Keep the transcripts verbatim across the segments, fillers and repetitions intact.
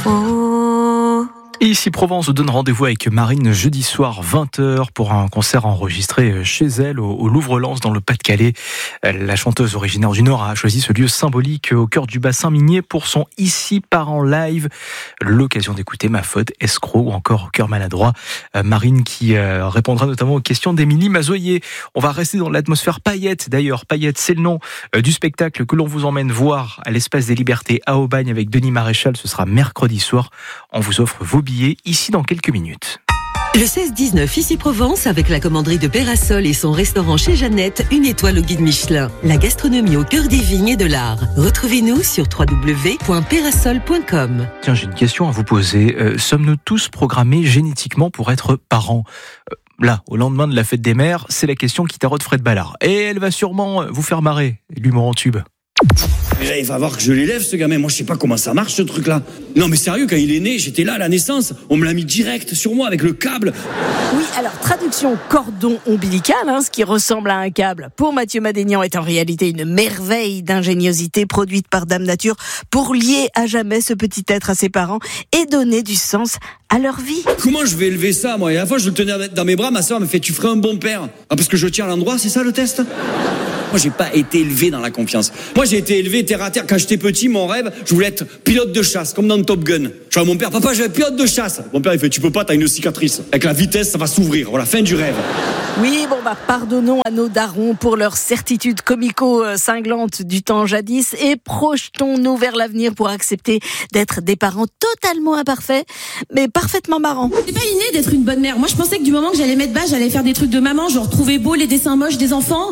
faut. Et ici Provence vous donne rendez-vous avec Marine jeudi soir vingt heures pour un concert enregistré chez elle au, au Louvre-Lens dans le Pas-de-Calais. La chanteuse originaire du Nord a choisi ce lieu symbolique au cœur du bassin minier pour son Ici part en live. L'occasion d'écouter Ma faute, Escroc ou encore Cœur maladroit. Marine qui euh, répondra notamment aux questions d'Émilie Mazoyer. On va rester dans l'atmosphère paillette d'ailleurs. Paillette, c'est le nom euh, du spectacle que l'on vous emmène voir à l'Espace des Libertés à Aubagne avec Denis Maréchal. Ce sera mercredi soir. On vous offre vos billets ici dans quelques minutes. Le seize dix-neuf, ici Provence, avec la commanderie de Pérasol et son restaurant chez Jeannette, une étoile au guide Michelin. La gastronomie au cœur des vignes et de l'art. Retrouvez-nous sur w w w point pérasol point com. Tiens, j'ai une question à vous poser. Euh, sommes-nous tous programmés génétiquement pour être parents ? euh, Là, au lendemain de la fête des mères, c'est la question qui taraude Fred Ballard. Et elle va sûrement vous faire marrer, l'humour en tube. Il va voir que je l'élève, ce gamin. Moi, je sais pas comment ça marche, ce truc-là. Non, mais sérieux, quand il est né, j'étais là à la naissance. On me l'a mis direct sur moi avec le câble. Oui, alors, traduction cordon ombilical, hein, ce qui ressemble à un câble, pour Mathieu Madénian, est en réalité une merveille d'ingéniosité produite par Dame Nature pour lier à jamais ce petit être à ses parents et donner du sens à leur vie. Comment je vais élever ça, moi? Et à la fois, je le tenais dans mes bras, ma soeur me fait, tu ferais un bon père. Ah, parce que je tiens à l'endroit, c'est ça le test? Moi, j'ai pas été élevé dans la confiance. Moi, j'ai été élevé terre à terre. Quand j'étais petit, mon rêve, je voulais être pilote de chasse, comme dans Top Gun. Je dis à mon père, papa, je vais être pilote de chasse. Mon père, il fait, tu peux pas, t'as une cicatrice. Avec la vitesse, ça va s'ouvrir. Voilà, fin du rêve. Oui, bon, bah, pardonnons à nos darons pour leur certitude comico-cinglante du temps jadis et projetons-nous vers l'avenir pour accepter d'être des parents totalement imparfaits, mais parfaitement marrants. C'est pas inné d'être une bonne mère. Moi, je pensais que du moment que j'allais mettre bas, j'allais faire des trucs de maman, genre trouver beau les dessins moches des enfants.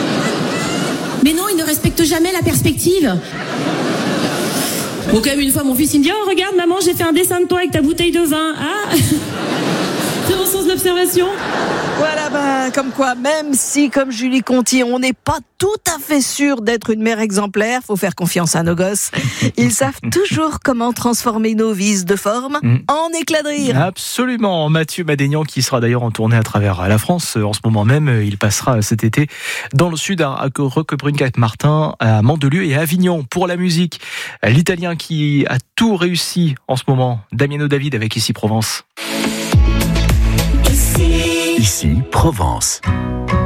Mais non, ils ne respectent jamais la perspective. Bon, quand même, une fois, mon fils, il me dit, oh, regarde, maman, j'ai fait un dessin de toi avec ta bouteille de vin. Ah, très bon sens de l'observation. Voilà, bah, comme quoi, même si, comme Julie Conti, on n'est pas tout à fait sûr d'être une mère exemplaire, faut faire confiance à nos gosses. Ils savent toujours comment transformer nos vices de forme mmh. en éclat de rire. Absolument. Mathieu Madénian, qui sera d'ailleurs en tournée à travers la France en ce moment même, il passera cet été dans le sud à Roquebrune-Martin, à Mandelieu et à Avignon pour la musique. L'Italien qui a tout réussi en ce moment, Damiano David avec Ici Provence. Ici Provence.